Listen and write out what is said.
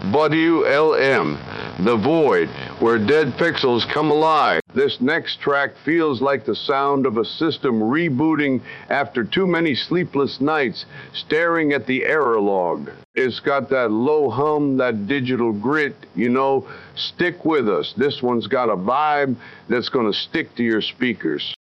WLM, The Void, where dead pixels come alive. This next track feels like the sound of a system rebooting after too many sleepless nights staring at the error log. It's got that low hum, that digital grit, you know. Stick with us. This one's got a vibe that's going to stick to your speakers.